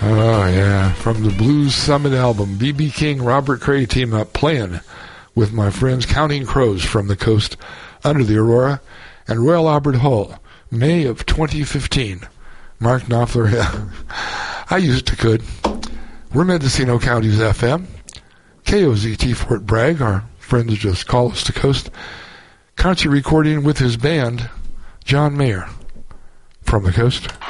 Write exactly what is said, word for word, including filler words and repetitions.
Oh, yeah. From the Blues Summit album, B B King, Robert Cray team up playing with my friends Counting Crows from the coast under the Aurora and Royal Albert Hall, May of twenty fifteen. Mark Knopfler, yeah. I used to could. We're Mendocino County's F M. K O Z T Fort Bragg, our friends just call us to coast. Country recording with his band, John Mayer, from the coast.